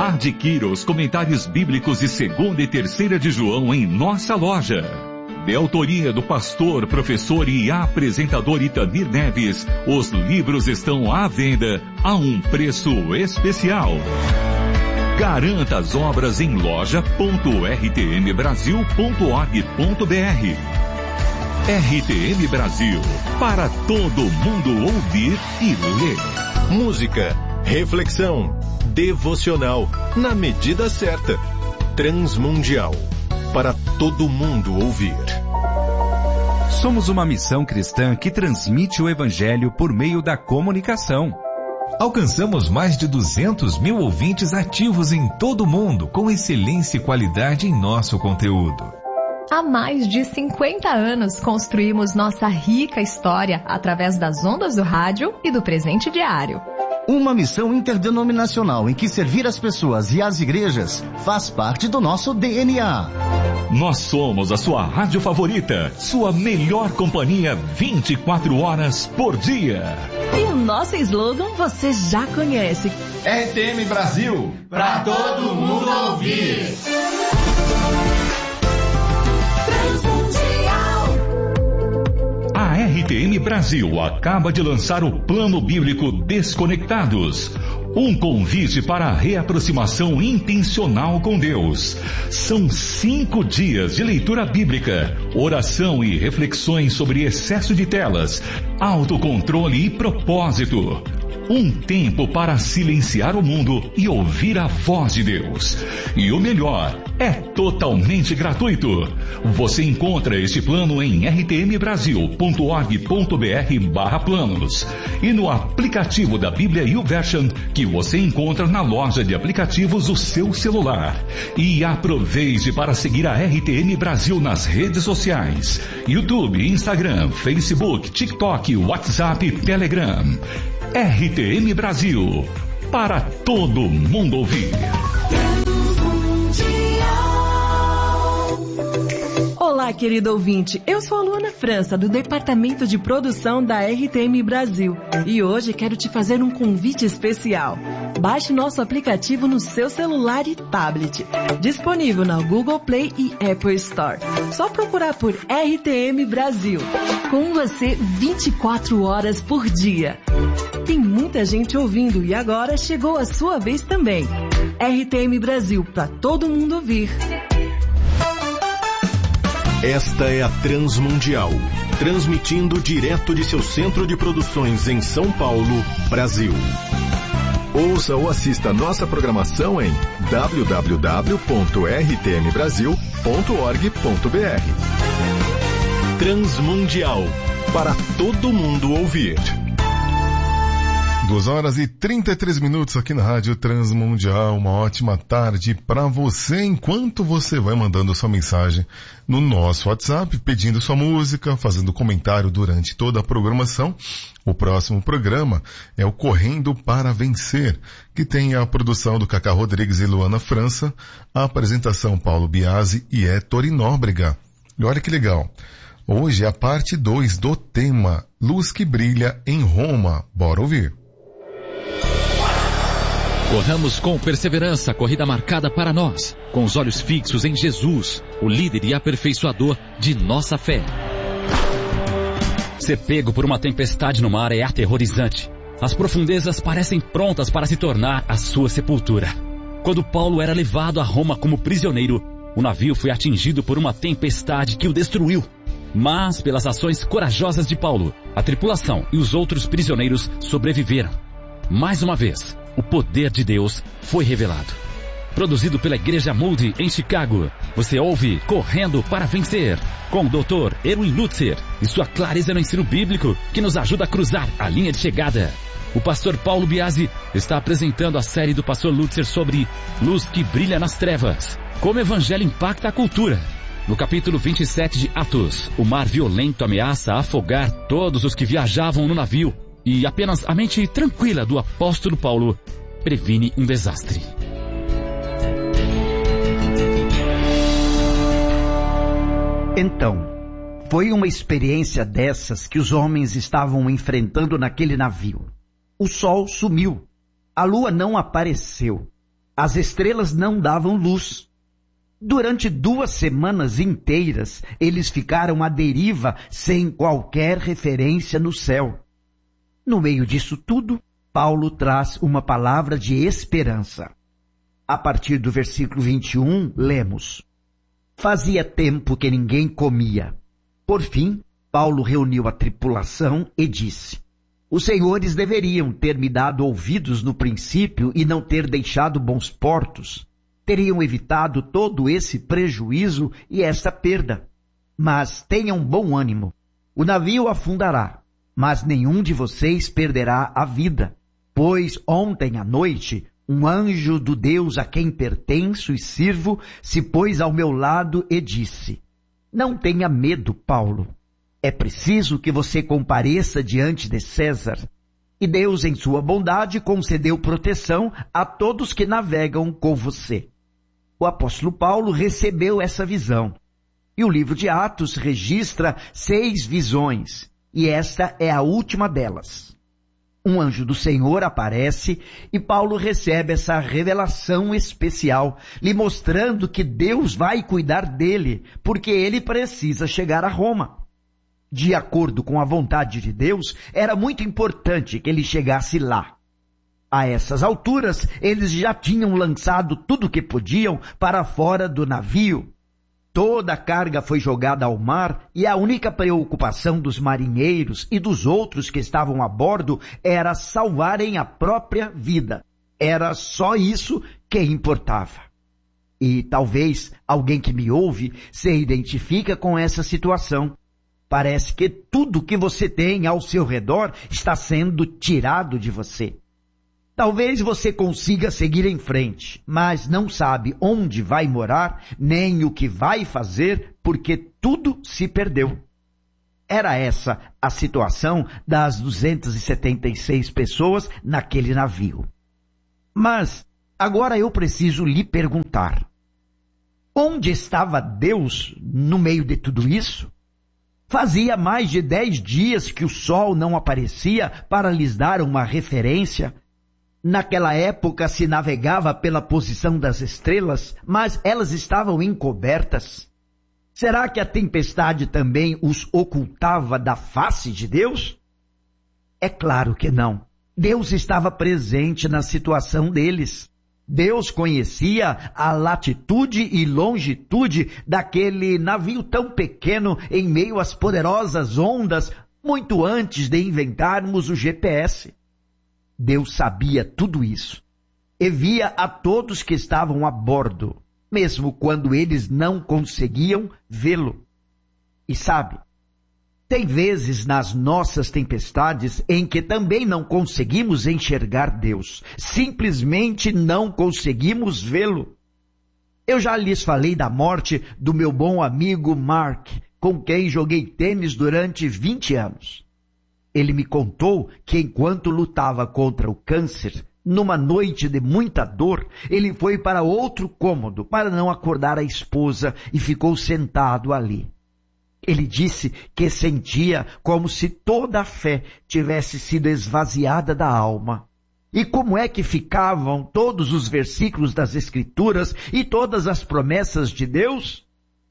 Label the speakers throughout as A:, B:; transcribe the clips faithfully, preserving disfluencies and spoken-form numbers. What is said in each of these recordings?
A: Adquira os comentários bíblicos de segunda e terceira de João em nossa loja. De autoria do pastor, professor e apresentador Itamir Neves, os livros estão à venda a um preço especial. Garanta as obras em loja ponto r t m brasil ponto org ponto b r. R T M Brasil, para todo mundo ouvir e ler.
B: Música, reflexão, devocional, na medida certa. Transmundial, para todo mundo ouvir.
C: Somos uma missão cristã que transmite o Evangelho por meio da comunicação.
D: Alcançamos mais de duzentos mil ouvintes ativos em todo o mundo, com excelência e qualidade em nosso conteúdo.
E: Há mais de cinquenta anos construímos nossa rica história através das ondas do rádio e do presente diário.
F: Uma missão interdenominacional em que servir as pessoas e as igrejas faz parte do nosso D N A.
A: Nós somos a sua rádio favorita, sua melhor companhia vinte e quatro horas por dia.
G: E o nosso slogan você já conhece.
H: R T M Brasil, para todo mundo ouvir.
A: A R T M Brasil acaba de lançar o Plano Bíblico Desconectados. Um convite para a reaproximação intencional com Deus. São cinco dias de leitura bíblica, oração e reflexões sobre excesso de telas, autocontrole e propósito. Um tempo para silenciar o mundo e ouvir a voz de Deus. E o melhor, é totalmente gratuito. Você encontra este plano em r t m brasil ponto org ponto b r barra planos e no aplicativo da Bíblia YouVersion que você encontra na loja de aplicativos do seu celular. E aproveite para seguir a R T M Brasil nas redes sociais: YouTube, Instagram, Facebook, TikTok, WhatsApp e Telegram. R T M Brasil, para todo mundo ouvir.
G: Olá, querido ouvinte. Eu sou a Luana França, do Departamento de Produção da R T M Brasil. E hoje quero te fazer um convite especial. Baixe nosso aplicativo no seu celular e tablet. Disponível na Google Play e Apple Store. Só procurar por R T M Brasil. Com você vinte e quatro horas por dia. Tem muita gente ouvindo e agora chegou a sua vez também. R T M Brasil, para todo mundo ouvir.
B: Esta é a Transmundial, transmitindo direto de seu centro de produções em São Paulo, Brasil. Ouça ou assista nossa programação em w w w ponto r t m brasil ponto org ponto b r. Transmundial, para todo mundo ouvir.
I: duas horas e trinta e três minutos aqui na Rádio Transmundial. Uma ótima tarde para você, enquanto você vai mandando sua mensagem no nosso WhatsApp, pedindo sua música, fazendo comentário durante toda a programação. O próximo programa é o Correndo para Vencer, que tem a produção do Cacá Rodrigues e Luana França, a apresentação Paulo Biasi e Ettore Nóbrega. E olha que legal. Hoje é a parte dois do tema Luz que Brilha em Roma. Bora ouvir.
J: Corramos com perseverança a corrida marcada para nós, com os olhos fixos em Jesus, o líder e aperfeiçoador de nossa fé. Ser pego por uma tempestade no mar é aterrorizante. As profundezas parecem prontas para se tornar a sua sepultura. Quando Paulo era levado a Roma como prisioneiro, o navio foi atingido por uma tempestade que o destruiu. Mas, pelas ações corajosas de Paulo, a tripulação e os outros prisioneiros sobreviveram. Mais uma vez, o poder de Deus foi revelado. Produzido pela Igreja Moody em Chicago, você ouve Correndo para Vencer, com o doutor Erwin Lutzer e sua clareza no ensino bíblico que nos ajuda a cruzar a linha de chegada. O pastor Paulo Biasi está apresentando a série do pastor Lutzer sobre Luz que Brilha nas Trevas, como o evangelho impacta a cultura. No capítulo vinte e sete de Atos, o mar violento ameaça afogar todos os que viajavam no navio, e apenas a mente tranquila do apóstolo Paulo previne um desastre.
K: Então, foi uma experiência dessas que os homens estavam enfrentando naquele navio. O sol sumiu, a lua não apareceu, As estrelas não davam luz. Durante duas semanas inteiras, eles ficaram à deriva sem qualquer referência no céu. No meio disso tudo, Paulo traz uma palavra de esperança. A partir do versículo vinte e um, lemos: Fazia tempo que ninguém comia. Por fim, Paulo reuniu a tripulação e disse: Os senhores deveriam ter me dado ouvidos no princípio e não ter deixado bons portos. Teriam evitado todo esse prejuízo e esta perda. Mas tenham bom ânimo. O navio afundará, mas nenhum de vocês perderá a vida. Pois ontem à noite, um anjo do Deus a quem pertenço e sirvo se pôs ao meu lado e disse: Não tenha medo, Paulo. É preciso que você compareça diante de César. E Deus, em sua bondade, concedeu proteção a todos que navegam com você. O apóstolo Paulo recebeu essa visão. E o livro de Atos registra seis visões. E esta é a última delas. Um anjo do Senhor aparece e Paulo recebe essa revelação especial, lhe mostrando que Deus vai cuidar dele, porque ele precisa chegar a Roma. De acordo com a vontade de Deus, era muito importante que ele chegasse lá. A essas alturas, eles já tinham lançado tudo o que podiam para fora do navio. Toda a carga foi jogada ao mar e a única preocupação dos marinheiros e dos outros que estavam a bordo era salvarem a própria vida. Era só isso que importava. E talvez alguém que me ouve se identifica com essa situação. Parece que tudo que você tem ao seu redor está sendo tirado de você. Talvez você consiga seguir em frente, mas não sabe onde vai morar, nem o que vai fazer, porque tudo se perdeu. Era essa a situação das duzentas e setenta e seis pessoas naquele navio. Mas agora eu preciso lhe perguntar: onde estava Deus no meio de tudo isso? Fazia mais de dez dias que o sol não aparecia para lhes dar uma referência. Naquela época se navegava pela posição das estrelas, mas elas estavam encobertas. Será que a tempestade também os ocultava da face de Deus? É claro que não. Deus estava presente na situação deles. Deus conhecia a latitude e longitude daquele navio tão pequeno em meio às poderosas ondas, muito antes de inventarmos o G P S. Deus sabia tudo isso e via a todos que estavam a bordo, mesmo quando eles não conseguiam vê-lo. E sabe, tem vezes nas nossas tempestades em que também não conseguimos enxergar Deus, simplesmente não conseguimos vê-lo. Eu já lhes falei da morte do meu bom amigo Mark, com quem joguei tênis durante vinte anos. Ele me contou que enquanto lutava contra o câncer, numa noite de muita dor, ele foi para outro cômodo para não acordar a esposa e ficou sentado ali. Ele disse que sentia como se toda a fé tivesse sido esvaziada da alma. E como é que ficavam todos os versículos das Escrituras e todas as promessas de Deus?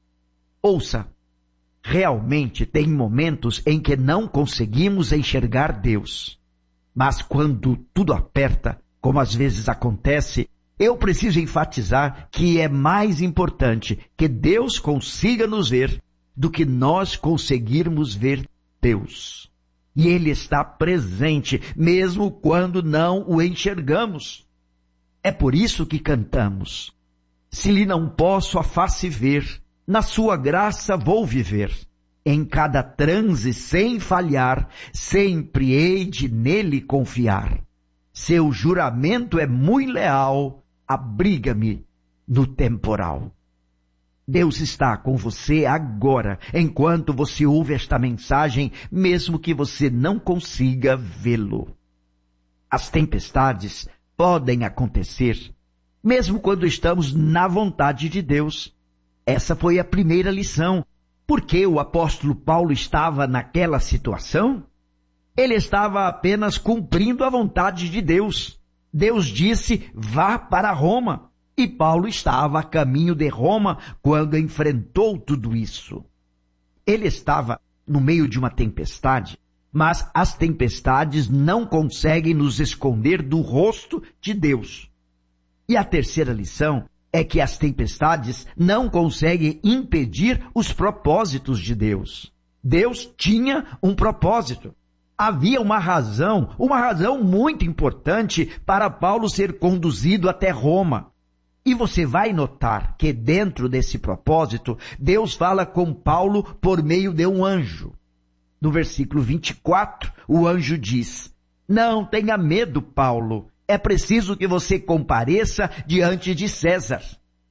K: Ouça. Realmente tem momentos em que não conseguimos enxergar Deus. Mas quando tudo aperta, como às vezes acontece, eu preciso enfatizar que é mais importante que Deus consiga nos ver do que nós conseguirmos ver Deus. E Ele está presente, mesmo quando não o enxergamos. É por isso que cantamos: se lhe não posso a face ver, na sua graça vou viver. Em cada transe sem falhar, sempre hei de nele confiar. Seu juramento é muito leal, abriga-me no temporal. Deus está com você agora, enquanto você ouve esta mensagem, mesmo que você não consiga vê-lo. As tempestades podem acontecer, mesmo quando estamos na vontade de Deus. Essa foi a primeira lição. Por que o apóstolo Paulo estava naquela situação? Ele estava apenas cumprindo a vontade de Deus. Deus disse, vá para Roma. E Paulo estava a caminho de Roma quando enfrentou tudo isso. Ele estava no meio de uma tempestade, mas as tempestades não conseguem nos esconder do rosto de Deus. E a terceira lição é que as tempestades não conseguem impedir os propósitos de Deus. Deus tinha um propósito. Havia uma razão, uma razão muito importante para Paulo ser conduzido até Roma. E você vai notar que dentro desse propósito, Deus fala com Paulo por meio de um anjo. No versículo vinte e quatro, o anjo diz, não tenha medo, Paulo, é preciso que você compareça diante de César.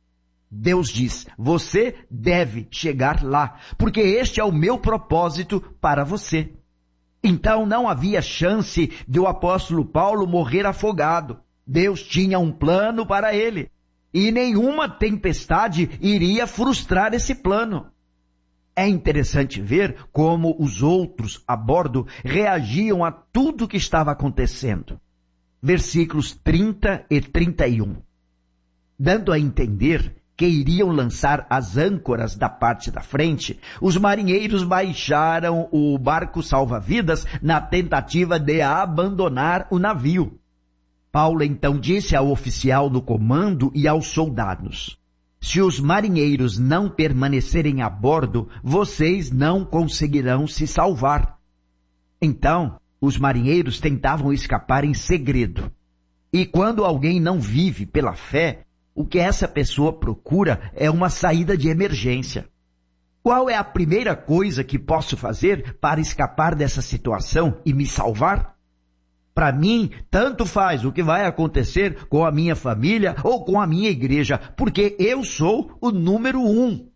K: Deus diz, você deve chegar lá, porque este é o meu propósito para você. Então não havia chance de o apóstolo Paulo morrer afogado. Deus tinha um plano para ele. E nenhuma tempestade iria frustrar esse plano. É interessante ver como os outros a bordo reagiam a tudo que estava acontecendo. Versículos trinta e trinta e um. Dando a entender que iriam lançar as âncoras da parte da frente, os marinheiros baixaram o barco salva-vidas na tentativa de abandonar o navio. Paulo então disse ao oficial do comando e aos soldados, se os marinheiros não permanecerem a bordo, vocês não conseguirão se salvar. Então, os marinheiros tentavam escapar em segredo. E quando alguém não vive pela fé, o que essa pessoa procura é uma saída de emergência. Qual é a primeira coisa que posso fazer para escapar dessa situação e me salvar? Para mim, tanto faz o que vai acontecer com a minha família ou com a minha igreja, porque eu sou o número um.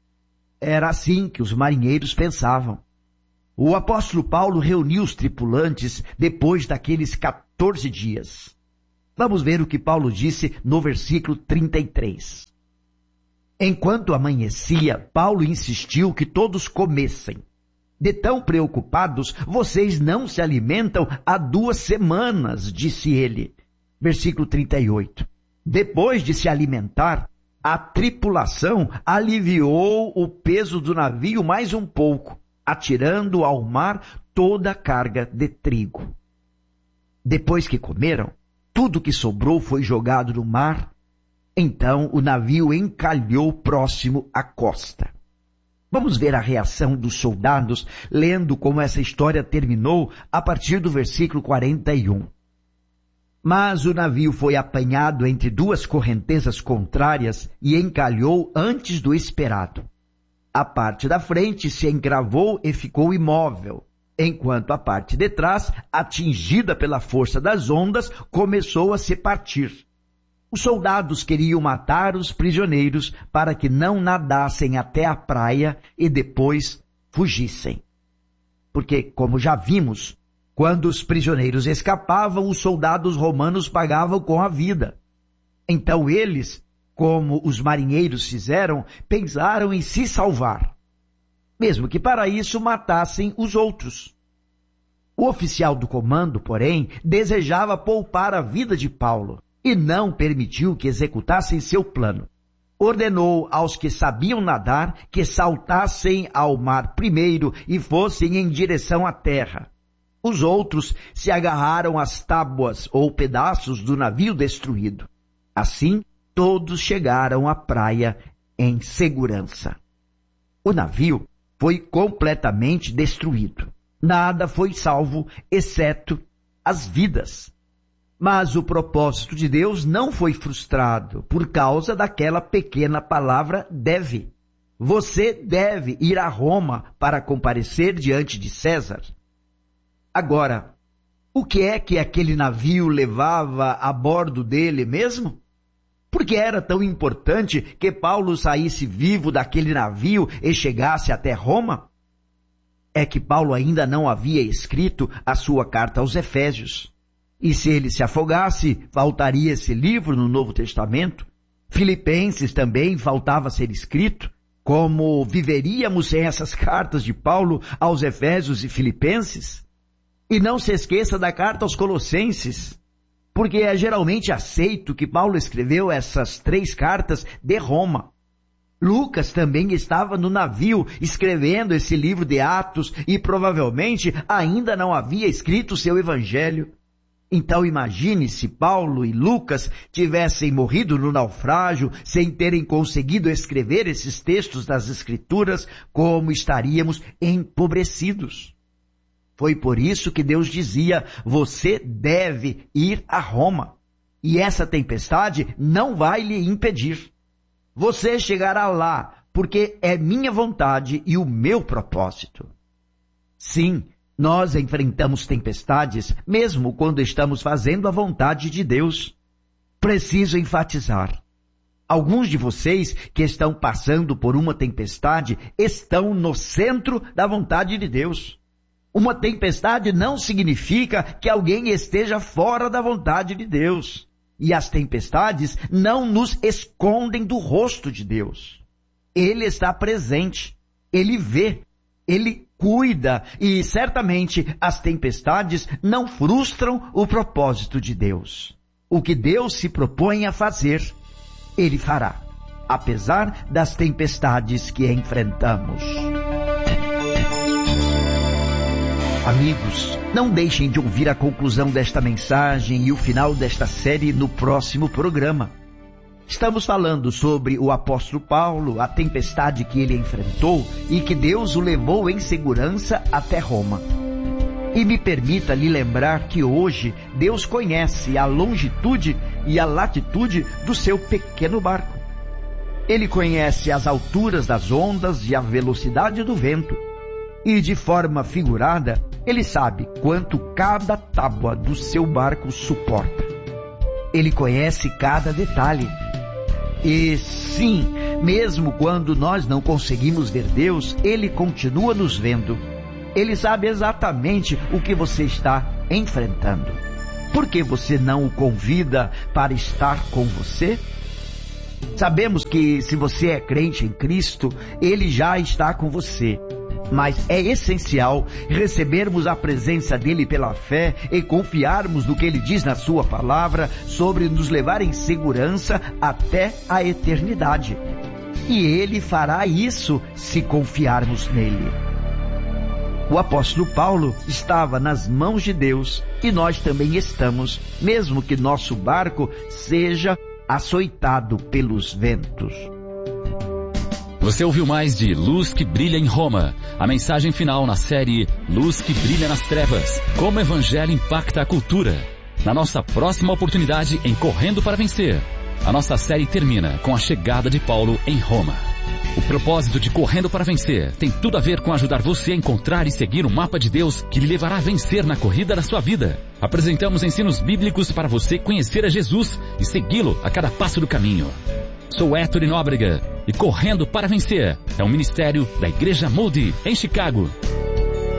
K: Era assim que os marinheiros pensavam. O apóstolo Paulo reuniu os tripulantes depois daqueles quatorze dias. Vamos ver o que Paulo disse no versículo trinta e três. Enquanto amanhecia, Paulo insistiu que todos comessem. De tão preocupados, vocês não se alimentam há duas semanas, disse ele. Versículo trinta e oito. Depois de se alimentar, a tripulação aliviou o peso do navio mais um pouco, atirando ao mar toda a carga de trigo. Depois que comeram, tudo que sobrou foi jogado no mar. Então o navio encalhou próximo à costa. Vamos ver a reação dos soldados, lendo como essa história terminou a partir do versículo quarenta e um. Mas o navio foi apanhado entre duas correntezas contrárias e encalhou antes do esperado. A parte da frente se encravou e ficou imóvel, enquanto a parte de trás, atingida pela força das ondas, começou a se partir. Os soldados queriam matar os prisioneiros para que não nadassem até a praia e depois fugissem. Porque, como já vimos, quando os prisioneiros escapavam, os soldados romanos pagavam com a vida. Então eles, como os marinheiros fizeram, pensaram em se salvar, mesmo que para isso matassem os outros. O oficial do comando, porém, desejava poupar a vida de Paulo e não permitiu que executassem seu plano. Ordenou aos que sabiam nadar que saltassem ao mar primeiro e fossem em direção à terra. Os outros se agarraram às tábuas ou pedaços do navio destruído. Assim, todos chegaram à praia em segurança. O navio foi completamente destruído. Nada foi salvo, exceto as vidas. Mas o propósito de Deus não foi frustrado por causa daquela pequena palavra deve. Você deve ir a Roma para comparecer diante de César. Agora, o que é que aquele navio levava a bordo dele mesmo? Por que era tão importante que Paulo saísse vivo daquele navio e chegasse até Roma? É que Paulo ainda não havia escrito a sua carta aos Efésios. E se ele se afogasse, faltaria esse livro no Novo Testamento. Filipenses também faltava ser escrito. Como viveríamos sem essas cartas de Paulo aos Efésios e Filipenses? E não se esqueça da carta aos Colossenses. porque é geralmente aceito que Paulo escreveu essas três cartas de Roma. Lucas também estava no navio escrevendo esse livro de Atos e provavelmente ainda não havia escrito seu evangelho. Então imagine se Paulo e Lucas tivessem morrido no naufrágio sem terem conseguido escrever esses textos das Escrituras, como estaríamos empobrecidos. Foi por isso que Deus dizia, você deve ir a Roma, e essa tempestade não vai lhe impedir. Você chegará lá, porque é minha vontade e o meu propósito. Sim, nós enfrentamos tempestades, mesmo quando estamos fazendo a vontade de Deus. Preciso enfatizar. Alguns de vocês que estão passando por uma tempestade estão no centro da vontade de Deus. Uma tempestade não significa que alguém esteja fora da vontade de Deus. E as tempestades não nos escondem do rosto de Deus. Ele está presente, Ele vê, Ele cuida e certamente as tempestades não frustram o propósito de Deus. O que Deus se propõe a fazer, Ele fará, apesar das tempestades que enfrentamos. Amigos, não deixem de ouvir a conclusão desta mensagem e o final desta série no próximo programa. Estamos falando sobre o apóstolo Paulo, a tempestade que ele enfrentou e que Deus o levou em segurança até Roma. E me permita lhe lembrar que hoje Deus conhece a longitude e a latitude do seu pequeno barco. Ele conhece as alturas das ondas e a velocidade do vento. E de forma figurada, Ele sabe quanto cada tábua do seu barco suporta. Ele conhece cada detalhe. E sim, mesmo quando nós não conseguimos ver Deus, Ele continua nos vendo. Ele sabe exatamente o que você está enfrentando. Por que você não o convida para estar com você? Sabemos que se você é crente em Cristo, Ele já está com você. Mas é essencial recebermos a presença dele pela fé e confiarmos no que ele diz na sua palavra sobre nos levar em segurança até a eternidade. E ele fará isso se confiarmos nele. O apóstolo Paulo estava nas mãos de Deus e nós também estamos, mesmo que nosso barco seja açoitado pelos ventos.
J: Você ouviu mais de Luz que Brilha em Roma, a mensagem final na série Luz que Brilha nas Trevas, como o Evangelho impacta a cultura. Na nossa próxima oportunidade em Correndo para Vencer, a nossa série termina com a chegada de Paulo em Roma. O propósito de Correndo para Vencer tem tudo a ver com ajudar você a encontrar e seguir o mapa de Deus que lhe levará a vencer na corrida da sua vida. Apresentamos ensinos bíblicos para você conhecer a Jesus e segui-lo a cada passo do caminho. Sou Héctor Nóbrega e Correndo para Vencer é um ministério da Igreja Moody, em Chicago.